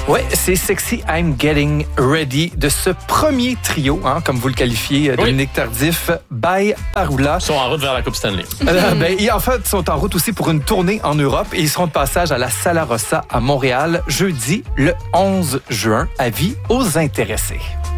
Oui, c'est Sexy I'm Getting Ready de ce premier trio, comme vous le qualifiez, Dominique Tardif, by Parula. Ils sont en route vers la Coupe Stanley. En fait, ils sont en route aussi pour une tournée en Europe et ils seront de passage à la Sala Rossa à Montréal jeudi le 11 juin. Avis aux intéressés.